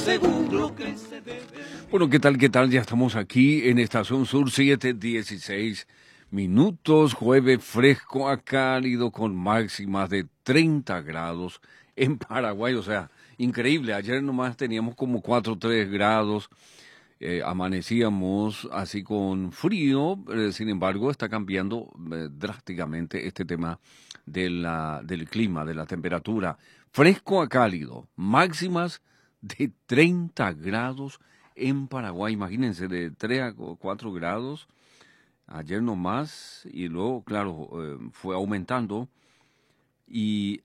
según lo que se debe. Bueno, ¿qué tal? ¿Qué tal? Ya estamos aquí en Estación Sur, 7:16 minutos, jueves fresco a cálido con máximas de 30 grados en Paraguay. O sea, increíble. Ayer nomás teníamos como 4 o 3 grados. Amanecíamos así con frío, sin embargo está cambiando drásticamente este tema del clima, de la temperatura. Fresco a cálido, máximas de 30 grados en Paraguay, imagínense, de 3 a 4 grados ayer nomás y luego, claro, fue aumentando y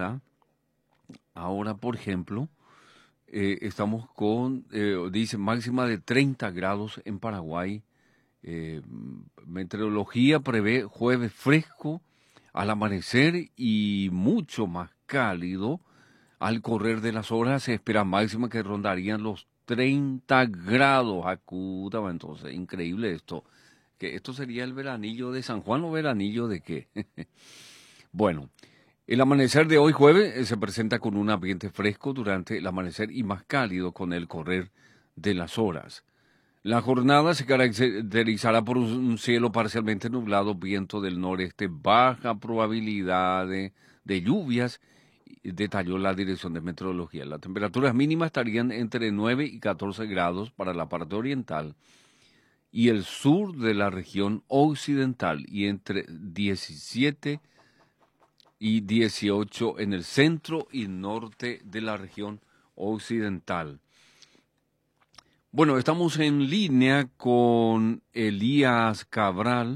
ahora, por ejemplo, estamos con, dice, máxima de 30 grados en Paraguay. Eh, Meteorología prevé jueves fresco al amanecer y mucho más cálido. Al correr de las horas se espera máxima que rondarían los 30 grados. Acuta, entonces, increíble esto. Que esto sería el veranillo de San Juan o veranillo de qué. Bueno. El amanecer de hoy jueves se presenta con un ambiente fresco durante el amanecer y más cálido con el correr de las horas. La jornada se caracterizará por un cielo parcialmente nublado, viento del noreste, baja probabilidad de lluvias, detalló la Dirección de Meteorología. Las temperaturas mínimas estarían entre 9 y 14 grados para la parte oriental y el sur de la región occidental y entre 17 y 18 en el centro y norte de la región occidental. Bueno, estamos en línea con Elías Cabral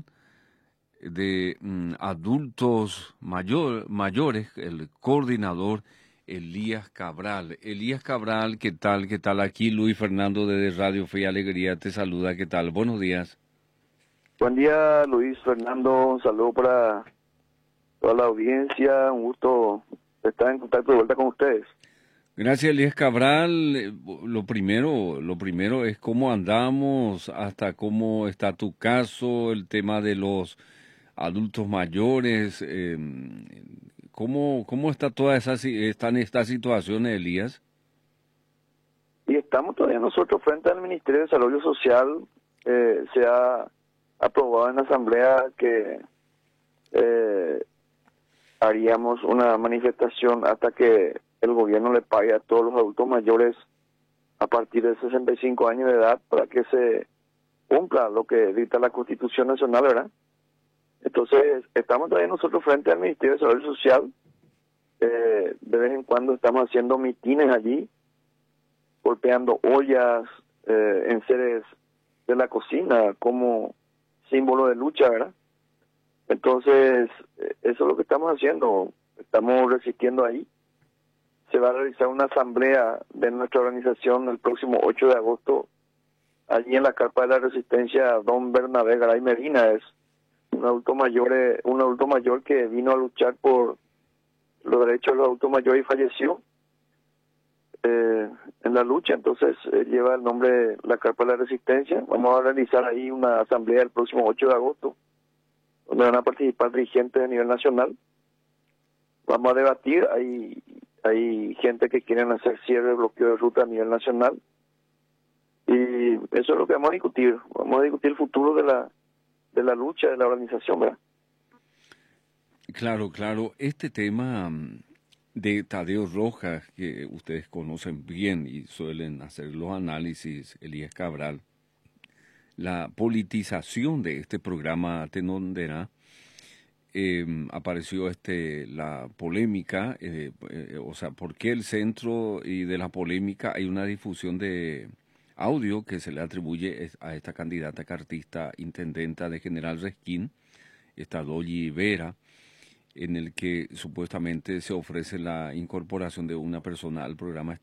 de adultos mayores, el coordinador Elías Cabral. Elías Cabral, ¿qué tal? ¿Qué tal? Aquí Luis Fernando de Radio Fe y Alegría te saluda. ¿Qué tal? Buenos días. Buen día, Luis Fernando. Un saludo para toda la audiencia. Un gusto estar en contacto de vuelta con ustedes. Gracias, Elías Cabral. Lo primero es cómo andamos, hasta cómo está tu caso, el tema de los adultos mayores. ¿Cómo está toda esta situación, Elías? Y estamos todavía nosotros frente al Ministerio de Desarrollo Social. Se ha aprobado en la Asamblea que haríamos una manifestación hasta que el gobierno le pague a todos los adultos mayores a partir de 65 años de edad para que se cumpla lo que dicta la Constitución Nacional, ¿verdad? Entonces, estamos todavía nosotros frente al Ministerio de Desarrollo Social. De vez en cuando estamos haciendo mitines allí, golpeando ollas, enseres de la cocina como símbolo de lucha, ¿verdad? Entonces, eso es lo que estamos haciendo. Estamos resistiendo ahí. Se va a realizar una asamblea de nuestra organización el próximo 8 de agosto, allí en la Carpa de la Resistencia. Don Bernabé Garay Medina es un adulto mayor que vino a luchar por los derechos de los adultos mayores y falleció en la lucha. Entonces lleva el nombre de la Carpa de la Resistencia. Vamos a realizar ahí una asamblea el próximo 8 de agosto, donde van a participar dirigentes a nivel nacional. Vamos a debatir, hay gente que quieren hacer cierre de bloqueo de ruta a nivel nacional, y eso es lo que vamos a discutir. Vamos a discutir el futuro de la lucha de la organización, ¿verdad? Claro. Este tema de Tadeo Rojas, que ustedes conocen bien y suelen hacer los análisis, Elías Cabral, la politización de este programa Tenondera, apareció la polémica, o sea, ¿por qué el centro y de la polémica hay una difusión de audio que se le atribuye a esta candidata cartista intendenta de General Resquín, esta Dolly Vera, en el que supuestamente se ofrece la incorporación de una persona al programa